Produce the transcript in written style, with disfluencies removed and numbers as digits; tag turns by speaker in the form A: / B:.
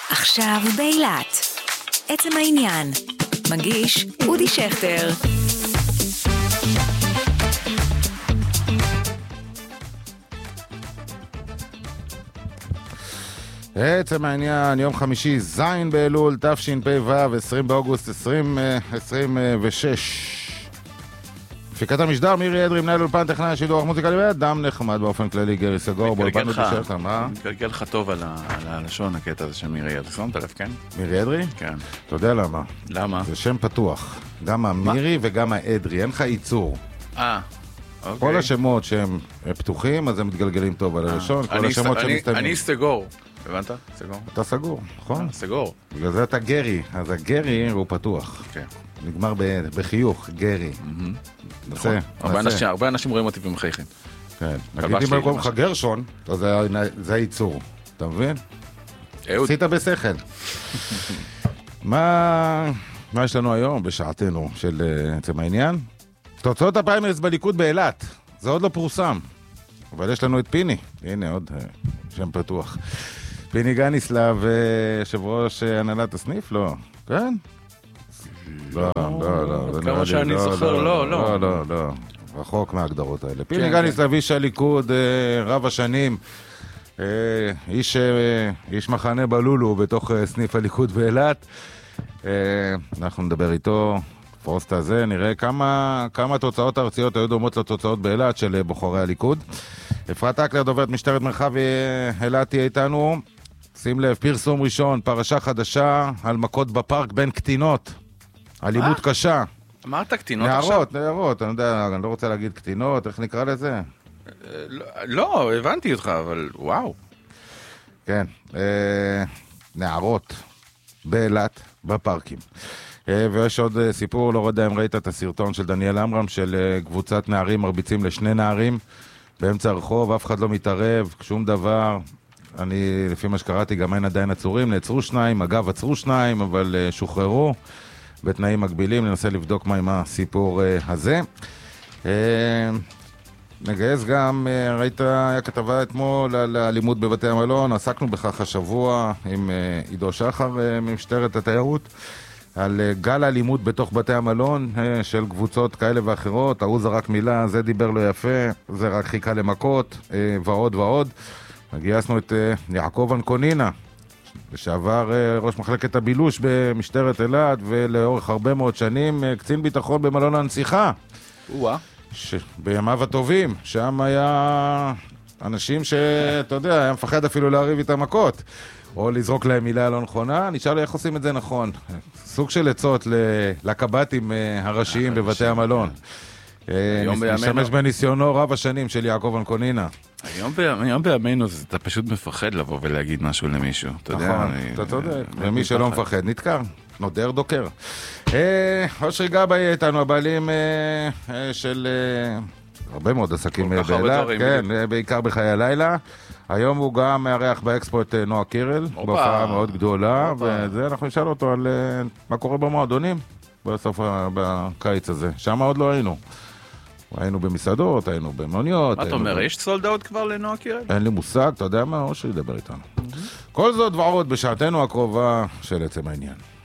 A: עכשיו באילת. עצם העניין. מגיש אודי שכטר.
B: עצם העניין, יום חמישי, זין באלול, תשפ"ו, 20 באוגוסט 2026. מפיקת המשדר, מירי אדרי, מנהל אולפן טכנאי השידור, מוזיקה לבד, דם נחמד באופן כללי, גרי סגור, באולפן ותשאר אותם,
C: מתגלגל לך טוב על הלשון הקטע הזה של מירי אדרי, שמת לב, כן?
B: מירי אדרי?
C: כן.
B: אתה יודע למה?
C: למה?
B: זה שם פתוח, גם המירי וגם האדרי, אין לך ייצור.
C: אוקיי.
B: כל השמות שהם פתוחים, אז הם מתגלגלים טוב על הלשון, כל השמות שמסתיימים.
C: אני סגור. הבנת? סגור.
B: אתה סגור, נכון?
C: סגור.
B: בגלל זה אתה גרי, אז הגרי הוא פתוח.
C: כן.
B: נגמר בחיוך, גרי.
C: נכון. הרבה אנשים רואים אותי ומחייכים.
B: כן. נגיד אם אני קוראים לך גרשון, אז זה הייצור. אתה מבין? עשית בשכל. מה יש לנו היום בשעתנו של עצם העניין? תוצאות הפריימריז בליכוד באילת. זה עוד לא פורסם. אבל יש לנו את פיני. הנה עוד שם פתוח. פיני גניסלב, יושב ראש הנהלת הסניף? לא. כן? לא.
C: כמה שאני זוכר,
B: לא. רחוק מההגדרות האלה. פיני גניסלב, איש הליכוד, רב השנים, איש מחנה בלולו בתוך סניף הליכוד באילת. אנחנו נדבר איתו. פרוסט הזה, נראה כמה תוצאות ארציות היו דומות לתוצאות באילת של בוחרי הליכוד. אפרת אקלר, דוברת משטרת מרחב אילת, תהיה איתנו. שים לב, פרסום ראשון, פרשה חדשה על מכות בפארק בין קטינות. אלימות קשה.
C: אמרת קטינות עכשיו?
B: נערות, אני לא רוצה להגיד קטינות, איך נקרא לזה?
C: לא, הבנתי אותך, אבל וואו.
B: כן, נערות באילת, בפארקים. ויש עוד סיפור, לא יודע אם ראית את הסרטון של דניאל אמרם, של קבוצת נערים מרביצים לשני נערים באמצע הרחוב, אף אחד לא מתערב, שום דבר. אני, לפי מה שקראתי, גם אין עדיין עצורים, נעצרו שניים, אגב עצרו שניים, אבל שוחררו בתנאים מגבילים, ננסה לבדוק מה עם הסיפור הזה. נגייס גם, ראית, היה כתבה אתמול על האלימות בבתי המלון, עסקנו בכך השבוע עם עידו שחר ממשטרת התיירות, על גל אלימות בתוך בתי המלון של קבוצות כאלה ואחרות, ההוא זרק מילה, זה דיבר לא יפה, זה רק חיכה למכות, ועוד ועוד. גייסנו את יעקב אנקונינה, לשעבר ראש מחלקת הבילוש במשטרת אילת, ולאורך הרבה מאוד שנים קצין ביטחון במלון הנציחה. בימיו הטובים, שם היה אנשים שאתה יודע, היה מפחד אפילו להריב איתם מכות. או לזרוק להם מילה לא נכונה, נשאל לי איך עושים את זה נכון. סוג של עצות לקבטים הראשיים בבתי המלון. משתמש בניסיונו רב השנים של יעקב אנקונינה.
C: היום בימינו אתה פשוט מפחד לבוא ולהגיד משהו למישהו.
B: נכון, אתה צודק. ומי שלא מפחד נתקר, נודר דוקר. אושרי גבאי איתנו, הבעלים של הרבה מאוד עסקים באילת, כן, בעיקר בחיי הלילה. היום הוא גם מארח באקספו את נועה קירל, בהופעה מאוד גדולה, וזה אנחנו נשאל אותו על מה קורה במועדונים בסוף בקיץ הזה. שם עוד לא היינו. היינו במסעדות, היינו במוניות.
C: מה אתה אומר, יש סולד אאוט כבר לנועה קירל?
B: אין לי מושג, אתה יודע מה? או שידבר איתנו. כל זאת ועוד בשעתנו הקרובה של עצם העניין.